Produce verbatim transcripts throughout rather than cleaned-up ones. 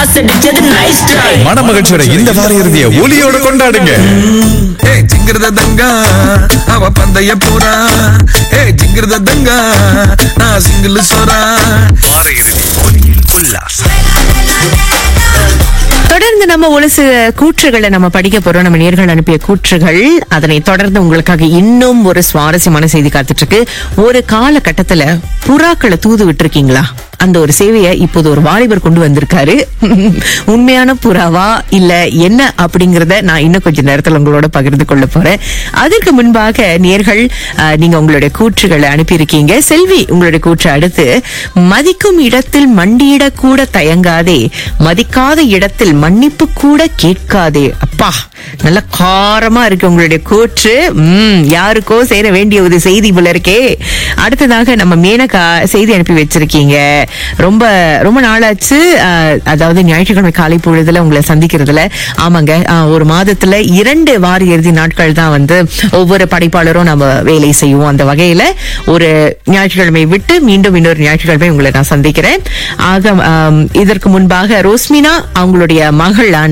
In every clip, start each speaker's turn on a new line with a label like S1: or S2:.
S1: Pass அடிச்சது nice try.
S2: மனமகிழ்ச்சியோட இந்த வார இறுதிய ஒலியோட கொண்டாடுங்க.
S3: ஏ ஜிங்கிரத தங்கா அவ பந்தய போறா. ஏ ஜிங்கிரத தங்கா நான் சிங்கிள் சோறா. வார இறுதி ஒலியில் உல்லாசம்.
S4: தொடர்ந்து நம்ம ஒரு சில கூற்றுகளை நம்ம படிக்க போறோம். நம்ம நேர்கள் அனுப்பிய கூற்றுகள். அதனை தொடர்ந்து உங்களுக்காக இன்னும் ஒரு சுவாரஸ்யமான செய்தி காத்துட்டு இருக்கு. ஒரு காலகட்டத்துல புறாக்களை தூது விட்டு இருக்கீங்களா? அந்த ஒரு சேவையை இப்போது ஒரு வாலிபர் கொண்டு வந்திருக்காரு. உண்மையான புறாவா இல்ல என்ன அப்படிங்கறத நான் இன்னும் கொஞ்ச நேரத்துல உங்களோட பகிர்ந்து கொள்ள போறேன். அதற்கு முன்பாக நேர்கள் நீங்க உங்களுடைய கூற்றுகளை அனுப்பியிருக்கீங்க. செல்வி உங்களுடைய கூற்று அடுத்து, மதிக்கும் இடத்தில் மண்டியிட கூட தயங்காதே, மதிக்காத இடத்தில் மன்னிப்பு கூட கேட்காதே. அப்பா, நல்ல காரமா இருக்கு உங்களுடைய கூற்று. உம் யாருக்கோ சேர வேண்டிய ஒரு செய்தி போல இருக்கே. அடுத்ததாக நம்ம மேனகா செய்தி அனுப்பி வச்சிருக்கீங்க. ரொம்ப ரொம்ப நாளாச்சு, அதாவது ஞாயிற்றுக்கிழமை காலை பொழுதுல உங்களை சந்திக்கிறதுல. ஆமாங்க, ஒரு மாதத்துல இரண்டு வார இறுதி நாட்கள் தான் வந்து ஒவ்வொரு படைப்பாளரும் நம்ம வேலை செய்வோம். அந்த வகையில ஒரு ஞாயிற்றுக்கிழமை விட்டு மீண்டும் இன்னொரு ஞாயிற்றுக்கிழமை உங்களை நான் சந்திக்கிறேன். ஆக இதற்கு முன்பாக ரோஸ்மினா அவங்களுடைய மகளான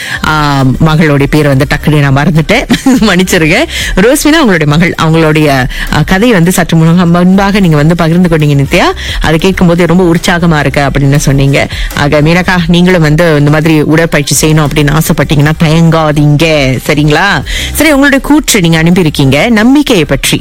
S4: மகளுடைய பேர் வந்து டக்குனு நான் மறந்துட்டேன், மன்னிச்சிருங்க. ரோஸ்மினா அவங்களுடைய மகள், அவங்களுடைய கதை வந்து சற்று முன்பாக நீங்க வந்து பகிர்ந்து கொண்டீங்க நித்யா. அதை கேட்கும் போது ரொம்ப உற்சாகமா இருக்கு அப்படின்னு சொன்னீங்க. ஆக மீனக்கா, நீங்களும் வந்து இந்த மாதிரி உடற்பயிற்சி செய்யணும் அப்படின்னு ஆசைப்பட்டீங்கன்னா தயங்காதீங்க, சரிங்களா? சரி, உங்களுடைய கூற்று நீங்க அனுப்பியிருக்கீங்க நம்பிக்கையை பற்றி.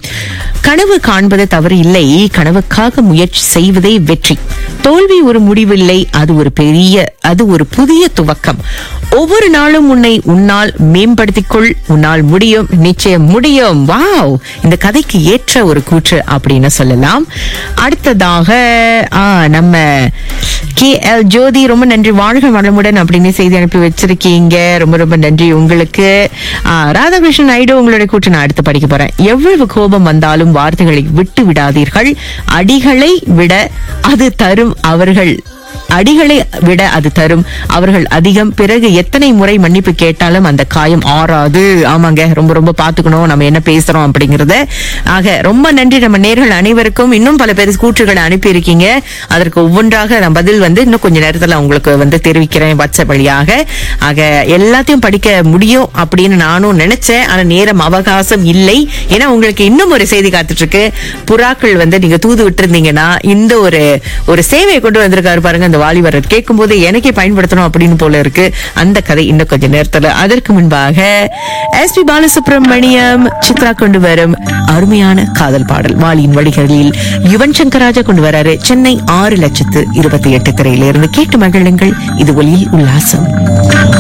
S4: கனவு காண்பது தவறு இல்லை, கனவுக்காக முயற்சி செய்வதே வெற்றி. தோல்வி ஒரு முடிவில்லை, அது ஒரு பெரிய அது ஒரு புதிய துவக்கம். ஒவ்வொரு நாளும் உன்னை உன்னால் மேம்படுத்திக்கொள், உன்னால் முடியும், நிச்சயம் முடியும். வாவ், இந்த கதைக்கு ஏற்ற ஒரு கூற்று அப்படின்னு சொல்லலாம். அடுத்ததாக நம்ம கே எல் ஜோதி, ரொம்ப நன்றி, வாழ்க வளமுடன் அப்படின்னு செய்தி அனுப்பி வச்சிருக்கீங்க. ரொம்ப ரொம்ப நன்றி உங்களுக்கு. ராதாகிருஷ்ணன் நாயுடு உங்களுடைய கூற்று நான் அடுத்து படிக்க போறேன். எவ்வளவு கோபம் வந்தாலும் வார்த்தைகளை விட்டு விடாதீர்கள், அடிகளை விட அது தரும் அவர்கள் அடிகளை விட அது தரும் அவர்கள் அதிகம். பிறகு எத்தனை முறை மன்னிப்பு கேட்டாலும் அந்த காயம் ஆறாது. ஆமாங்க, ரொம்ப ரொம்ப பாத்துக்கணும் நம்ம என்ன பேசுறோம் அப்படிங்கறத. ஆக ரொம்ப நன்றி நம்ம நேர்கள் அனைவருக்கும். இன்னும் பல பேர் கூற்றுகளை அனுப்பி இருக்கீங்க. அதற்கு ஒவ்வொன்றாக நான் பதில் வந்து இன்னும் கொஞ்ச நேரத்துல உங்களுக்கு வந்து தெரிவிக்கிறேன் வாட்ஸ்அப் வழியாக. ஆக எல்லாத்தையும் படிக்க முடியும் அப்படின்னு நானும் நினைச்சேன், ஆனா நேரம் அவகாசம் இல்லை. ஏன்னா உங்களுக்கு இன்னும் ஒரு செய்தி காத்துட்டு இருக்கு. புறாக்கள் வந்து நீங்க தூது விட்டு இருந்தீங்கன்னா இந்த ஒரு ஒரு சேவையை கொண்டு வந்திருக்காரு பாருங்க அந்த வாலிபர். கேட்கும் போது எனக்கே பயன்படுத்தணும் அப்படின்னு போல இருக்கு. அந்த கதை இன்னும் கொஞ்ச நேரத்துல. அதற்கு முன்பாக எஸ் பி பாலசுப்ரமணியம் சித்ரா கொண்டு வரும் அருமையான காதல் பாடல் வாலியின் வழிகளில் யுவன் சங்கர் ராஜா கொண்டு வராரு. சென்னை ஆறு லட்சத்து இருபத்தி எட்டு திரையிலிருந்து கேட்டு மகிழுங்கள். இது ஒலியில் உல்லாசம்.